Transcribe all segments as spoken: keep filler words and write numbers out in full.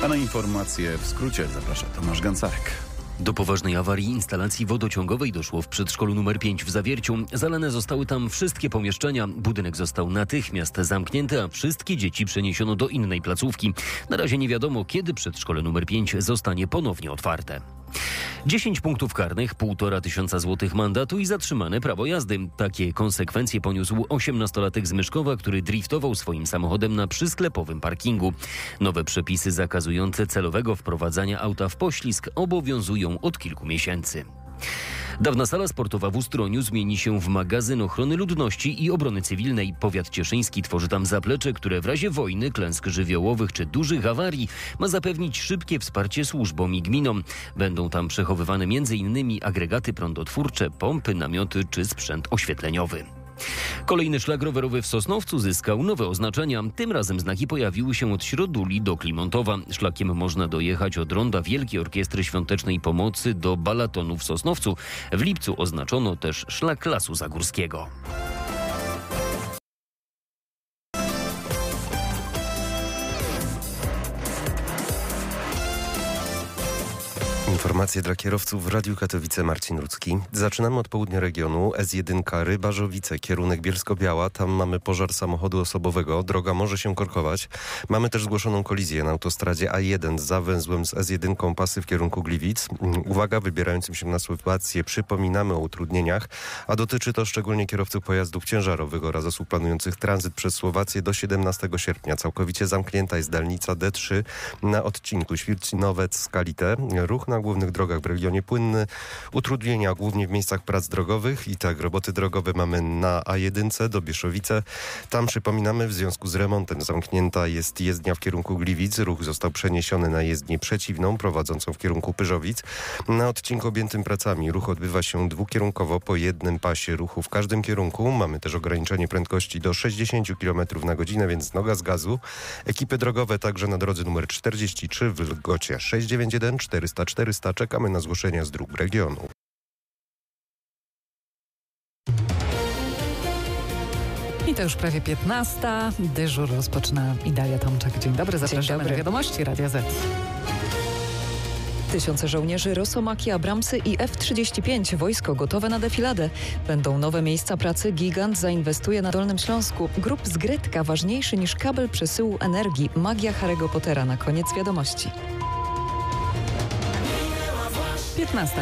A na informacje w skrócie zaprasza Tomasz Gancarek. Do poważnej awarii instalacji wodociągowej doszło w przedszkolu numer pięć w Zawierciu. Zalane zostały tam wszystkie pomieszczenia. Budynek został natychmiast zamknięty, a wszystkie dzieci przeniesiono do innej placówki. Na razie nie wiadomo, kiedy przedszkole numer pięć zostanie ponownie otwarte. dziesięć punktów karnych, półtora tysiąca złotych mandatu i zatrzymane prawo jazdy. Takie konsekwencje poniósł osiemnastolatek z Myszkowa, który driftował swoim samochodem na przysklepowym parkingu. Nowe przepisy zakazujące celowego wprowadzania auta w poślizg obowiązują od kilku miesięcy. Dawna sala sportowa w Ustroniu zmieni się w magazyn ochrony ludności i obrony cywilnej. Powiat cieszyński tworzy tam zaplecze, które w razie wojny, klęsk żywiołowych czy dużych awarii ma zapewnić szybkie wsparcie służbom i gminom. Będą tam przechowywane m.in. agregaty prądotwórcze, pompy, namioty czy sprzęt oświetleniowy. Kolejny szlak rowerowy w Sosnowcu zyskał nowe oznaczenia. Tym razem znaki pojawiły się od Środuli do Klimontowa. Szlakiem można dojechać od ronda Wielkiej Orkiestry Świątecznej Pomocy do Balatonu w Sosnowcu. W lipcu oznaczono też szlak Lasu Zagórskiego. Informacje dla kierowców w Radiu Katowice. Marcin Rudzki. Zaczynamy od południa regionu. S jeden Rybarzowice, kierunek Bielsko-Biała. Tam mamy pożar samochodu osobowego. Droga może się korkować. Mamy też zgłoszoną kolizję na autostradzie A jeden za węzłem z S jeden pasy w kierunku Gliwic. Uwaga, wybierającym się na Słowację przypominamy o utrudnieniach, a dotyczy to szczególnie kierowców pojazdów ciężarowych oraz osób planujących tranzyt przez Słowację do siedemnastego sierpnia. Całkowicie zamknięta jest dalnica D trzy na odcinku Świercinowiec-Skalite. Ruch na głównych drogach w regionie płynny. Utrudnienia głównie w miejscach prac drogowych i tak roboty drogowe mamy na A jeden do Bieszowice. Tam przypominamy, w związku z remontem zamknięta jest jezdnia w kierunku Gliwic. Ruch został przeniesiony na jezdnię przeciwną prowadzącą w kierunku Pyrzowic. Na odcinku objętym pracami ruch odbywa się dwukierunkowo po jednym pasie ruchu w każdym kierunku. Mamy też ograniczenie prędkości do sześćdziesiąt kilometrów na godzinę, więc noga z gazu. Ekipy drogowe także na drodze numer czterdzieści trzy w Lgocie sześć dziewięć jeden czterysta czterysta. Czekamy na zgłoszenia z dróg regionu. I to już prawie piętnasta. Dyżur rozpoczyna Idalia Tomczak. Dzień dobry, zapraszamy na wiadomości Radia Z. Tysiące żołnierzy, Rosomaki, Abramsy i F trzydzieści pięć. Wojsko gotowe na defiladę. Będą nowe miejsca pracy. Gigant zainwestuje na Dolnym Śląsku. Grup z Grytka ważniejszy niż kabel przesyłu energii. Magia Harry'ego Pottera. Na koniec wiadomości. piętnasta.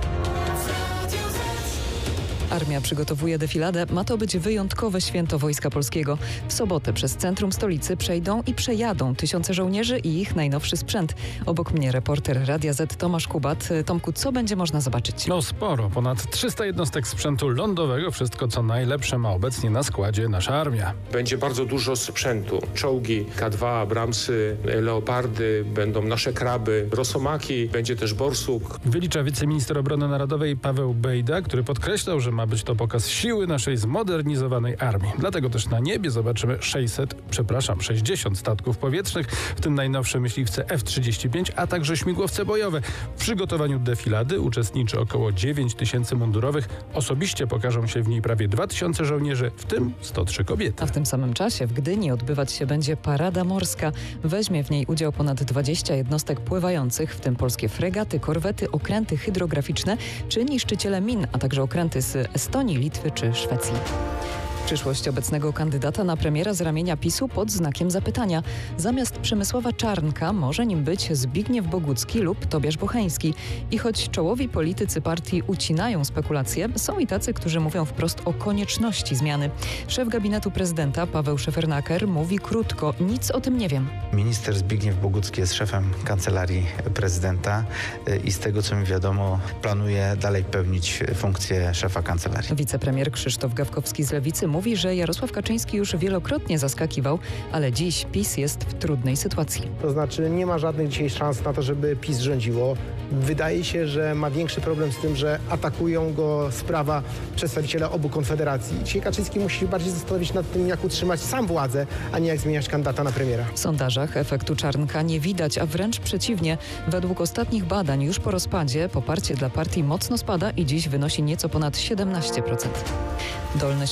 Armia przygotowuje defiladę. Ma to być wyjątkowe święto Wojska Polskiego. W sobotę przez centrum stolicy przejdą i przejadą tysiące żołnierzy i ich najnowszy sprzęt. Obok mnie reporter Radia Z Tomasz Kubat. Tomku, co będzie można zobaczyć? No sporo. Ponad trzysta jednostek sprzętu lądowego. Wszystko co najlepsze ma obecnie na składzie nasza armia. Będzie bardzo dużo sprzętu. Czołgi K dwa, Abramsy, Leopardy, będą nasze kraby, Rosomaki, będzie też Borsuk. Wylicza wiceminister obrony narodowej Paweł Bejda, który podkreślał, że ma być to pokaz siły naszej zmodernizowanej armii. Dlatego też na niebie zobaczymy sześćset, przepraszam, sześćdziesiąt statków powietrznych, w tym najnowsze myśliwce F trzydzieści pięć, a także śmigłowce bojowe. W przygotowaniu defilady uczestniczy około dziewięć tysięcy mundurowych. Osobiście pokażą się w niej prawie dwa tysiące żołnierzy, w tym sto trzy kobiety. A w tym samym czasie w Gdyni odbywać się będzie parada morska. Weźmie w niej udział ponad dwadzieścia jednostek pływających, w tym polskie fregaty, korwety, okręty hydrograficzne czy niszczyciele min, a także okręty z Estonii, Litwy czy Szwecji. Przyszłość obecnego kandydata na premiera z ramienia PiSu pod znakiem zapytania. Zamiast Przemysława Czarnka może nim być Zbigniew Bogucki lub Tobiasz Bocheński. I choć czołowi politycy partii ucinają spekulacje, są i tacy, którzy mówią wprost o konieczności zmiany. Szef gabinetu prezydenta Paweł Szefernaker mówi krótko: nic o tym nie wiem. Minister Zbigniew Bogucki jest szefem kancelarii prezydenta i z tego co mi wiadomo planuje dalej pełnić funkcję szefa kancelarii. Wicepremier Krzysztof Gawkowski z Lewicy mówi, że Jarosław Kaczyński już wielokrotnie zaskakiwał, ale dziś PiS jest w trudnej sytuacji. To znaczy nie ma żadnych dzisiaj szans na to, żeby PiS rządziło. Wydaje się, że ma większy problem z tym, że atakują go z prawa przedstawiciele obu konfederacji. Dzisiaj Kaczyński musi się bardziej zastanowić nad tym, jak utrzymać sam władzę, a nie jak zmieniać kandydata na premiera. W sondażach efektu Czarnka nie widać, a wręcz przeciwnie. Według ostatnich badań już po rozpadzie poparcie dla partii mocno spada i dziś wynosi nieco ponad siedemnaście procent. Dolny Śląsk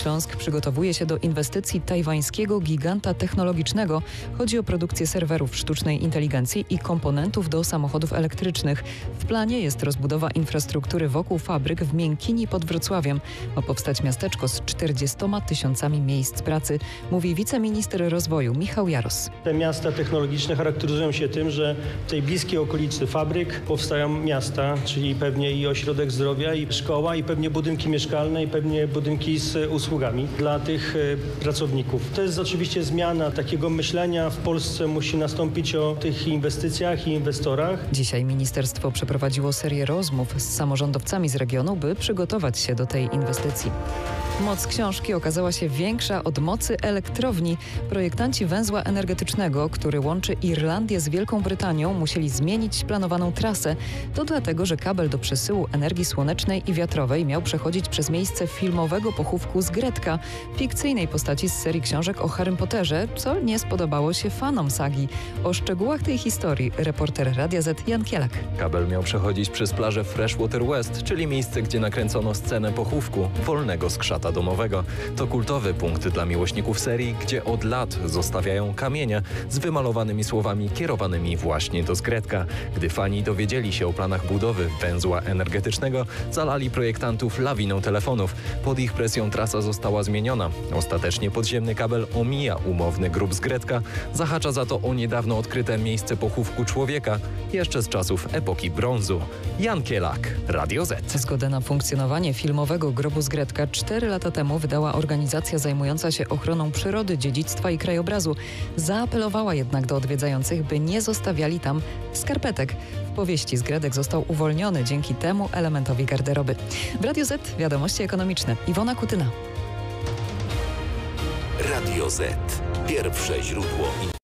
przygotowuje się do inwestycji tajwańskiego giganta technologicznego. Chodzi o produkcję serwerów sztucznej inteligencji i komponentów do samochodów elektrycznych. W planie jest rozbudowa infrastruktury wokół fabryk w Miękini pod Wrocławiem. Ma powstać miasteczko z czterdziestoma tysiącami miejsc pracy, mówi wiceminister rozwoju Michał Jaros. Te miasta technologiczne charakteryzują się tym, że w tej bliskiej okolicy fabryk powstają miasta, czyli pewnie i ośrodek zdrowia, i szkoła, i pewnie budynki mieszkalne, i pewnie budynki z usługami dla tych pracowników. To jest oczywiście zmiana takiego myślenia. W Polsce musi nastąpić o tych inwestycjach i inwestorach. Dzisiaj ministerstwo przeprowadziło serię rozmów z samorządowcami z regionu, by przygotować się do tej inwestycji. Moc książki okazała się większa od mocy elektrowni. Projektanci węzła energetycznego, który łączy Irlandię z Wielką Brytanią, musieli zmienić planowaną trasę. To dlatego, że kabel do przesyłu energii słonecznej i wiatrowej miał przechodzić przez miejsce filmowego pochówku Zgredka, fikcyjnej postaci z serii książek o Harrym Potterze, co nie spodobało się fanom sagi. O szczegółach tej historii reporter Radia Z Jan Kielak. Kabel miał przechodzić przez plażę Freshwater West, czyli miejsce, gdzie nakręcono scenę pochówku wolnego skrzata domowego. To kultowy punkt dla miłośników serii, gdzie od lat zostawiają kamienie z wymalowanymi słowami kierowanymi właśnie do Zgredka. Gdy fani dowiedzieli się o planach budowy węzła energetycznego, zalali projektantów lawiną telefonów. Pod ich presją trasa została zmieniona. Ostatecznie podziemny kabel omija umowny grób Zgredka, zahacza za to o niedawno odkryte miejsce pochówku człowieka, jeszcze z czasów epoki brązu. Jan Kielak, Radio Z. Zgodę na funkcjonowanie filmowego grobu Zgredka cztery lata temu wydała organizacja zajmująca się ochroną przyrody, dziedzictwa i krajobrazu. Zaapelowała jednak do odwiedzających, by nie zostawiali tam skarpetek. W powieści Zgredek został uwolniony dzięki temu elementowi garderoby. W Radio Z wiadomości ekonomiczne. Iwona Kutyna. Radio Z. Pierwsze źródło informacji.